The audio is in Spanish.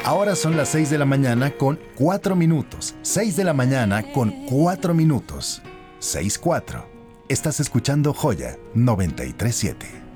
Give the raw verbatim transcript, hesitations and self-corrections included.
Ahora son las seis de la mañana con cuatro minutos. seis de la mañana con cuatro minutos. seis cuatro. Estás escuchando Joya noventa y tres punto siete.